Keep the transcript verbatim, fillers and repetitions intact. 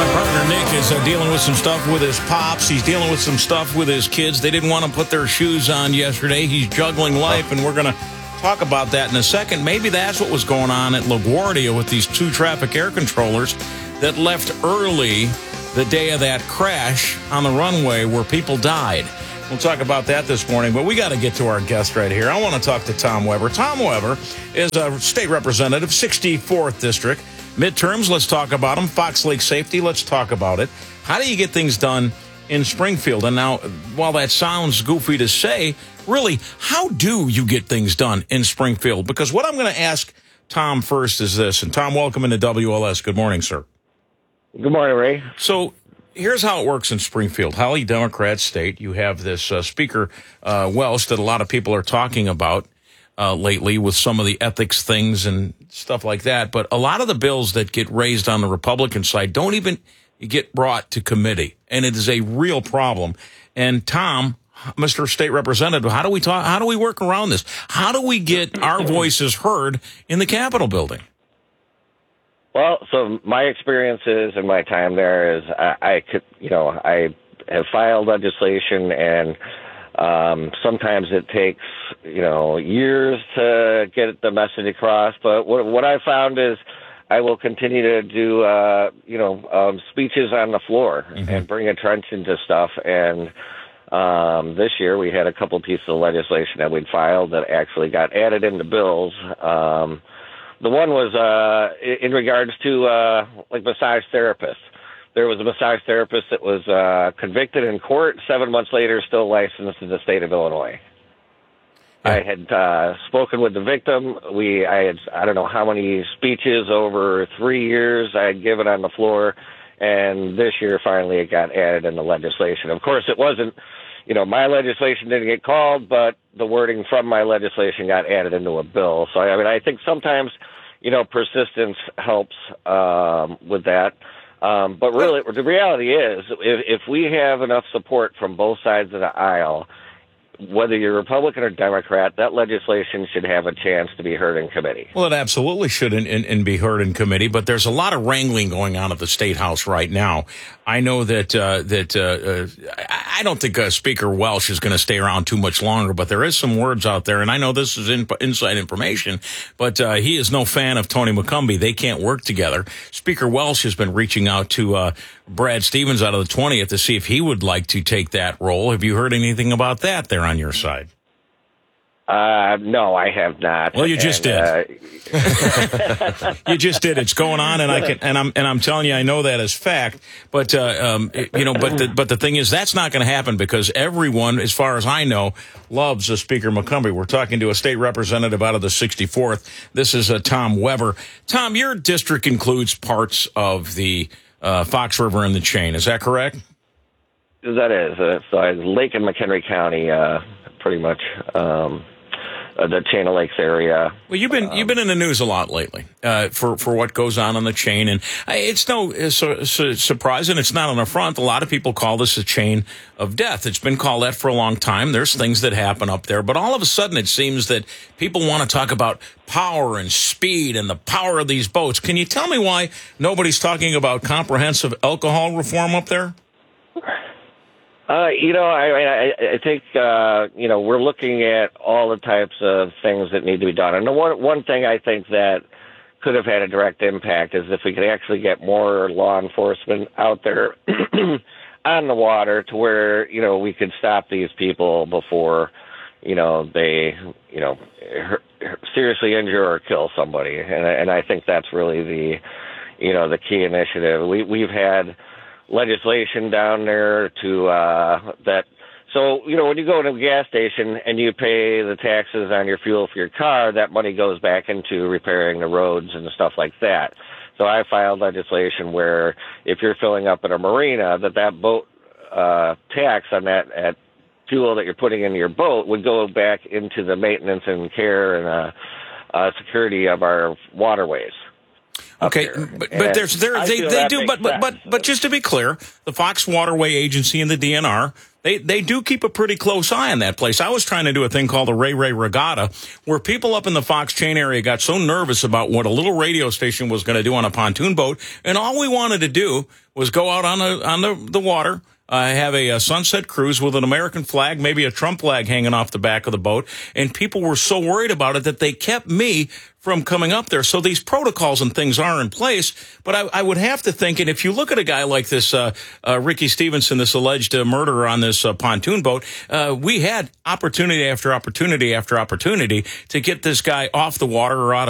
My partner Nick is uh, dealing with some stuff with his pops. He's dealing with some stuff with his kids. They didn't want to put their shoes on yesterday. He's juggling life, and we're going to talk about that in a second. Maybe that's what was going on at LaGuardia with these two traffic air controllers that left early the day of that crash on the runway where people died. We'll talk about that this morning, but we got to get to our guest right here. I want to talk to Tom Weber. Tom Weber is a state representative, sixty-fourth District. Midterms, let's talk about them. Fox Lake Safety, let's talk about it. How do you get things done in Springfield? And now, while that sounds goofy to say, really, how do you get things done in Springfield? Because what I'm going to ask Tom first is this, and Tom, welcome into W L S. Good morning, sir. Good morning, Ray. So here's how it works in Springfield. Highly Democrat state. You have this uh, Speaker uh, Welch that a lot of people are talking about uh, lately with some of the ethics things and stuff like that. But a lot of the bills that get raised on the Republican side don't even get brought to committee, and it is a real problem. And Tom, Mister State Representative, how do we talk? How do we work around this? How do we get our voices heard in the Capitol building? Well, so my experiences and my time there is I, I could, you know, I have filed legislation, and um, sometimes it takes, you know, years to get the message across. But what, what I found is I will continue to do, uh, you know, um, speeches on the floor mm-hmm. and bring attention to stuff. And um, this year we had a couple pieces of legislation that we'd filed that actually got added into bills. Um, The one was uh, in regards to uh, like massage therapists. There was a massage therapist that was uh, convicted in court. Seven months later, still licensed in the state of Illinois. Yeah. I had uh, spoken with the victim. We, I had, I don't know how many speeches over three years I had given on the floor, and this year finally it got added in the legislation. Of course, it wasn't. You know, my legislation didn't get called, but the wording from my legislation got added into a bill. So, I mean, I think sometimes, you know, persistence helps um, with that. Um, but really, the reality is, if, if we have enough support from both sides of the aisle, whether you're Republican or Democrat, that legislation should have a chance to be heard in committee. Well, it absolutely should and, and, and be heard in committee, but there's a lot of wrangling going on at the State House right now. I know that uh, that uh, uh, I don't think uh, Speaker Welch is going to stay around too much longer, but there is some words out there, and I know this is in, inside information, but uh, he is no fan of Tony McCombie. They can't work together. Speaker Welch has been reaching out to uh, Brad Stevens out of the twentieth to see if he would like to take that role. Have you heard anything about that there on your side? Uh, no, I have not. Well, you just and, did. Uh... you just did. It's going on, and I can, and I'm, and I'm telling you, I know that as fact. But uh, um, you know, but the, but the thing is, that's not going to happen because everyone, as far as I know, loves uh, Speaker McCombie. We're talking to a state representative out of the sixty-fourth. This is uh, Tom Weber. Tom, your district includes parts of the uh, Fox River and the Chain. Is that correct? That is. Uh, so I Lake and McHenry County, uh, pretty much. Um, Uh, the Chain of Lakes area. Well, you've been um, you've been in the news a lot lately uh, for for what goes on on the chain, and it's no it's a, it's a surprise, and it's not an affront. A lot of people call this a chain of death. It's been called that for a long time. There's things that happen up there, but all of a sudden, it seems that people want to talk about power and speed and the power of these boats. Can you tell me why nobody's talking about comprehensive alcohol reform up there? Uh, you know, I, I, I think, uh, you know, we're looking at all the types of things that need to be done. And the one, one thing I think that could have had a direct impact is if we could actually get more law enforcement out there on the water to where, you know, we could stop these people before, you know, they, you know, seriously injure or kill somebody. And, and I think that's really the, you know, the key initiative. We, we've had legislation down there to uh that so you know when you go to a gas station and you pay the taxes on your fuel for your car, that money goes back into repairing the roads and stuff like that. So I filed legislation where if you're filling up at a marina, that that boat uh tax on that at fuel that you're putting into your boat would go back into the maintenance and care and uh, uh security of our waterways. Okay, but, but there's there they, they do but, but but but just to be clear, the Fox Waterway Agency and the D N R, They they do keep a pretty close eye on that place. I was trying to do a thing called the Ray Ray Regatta, where people up in the Fox Chain area got so nervous about what a little radio station was going to do on a pontoon boat, and all we wanted to do was go out on the on the, the water, uh, have a, a sunset cruise with an American flag, maybe a Trump flag hanging off the back of the boat, and people were so worried about it that they kept me from coming up there. So these protocols and things are in place, but I, I would have to think, and if you look at a guy like this, uh, uh, Ricky Stevenson, this alleged uh, murderer on this uh, pontoon boat, uh, we had opportunity after opportunity after opportunity to get this guy off the water or out of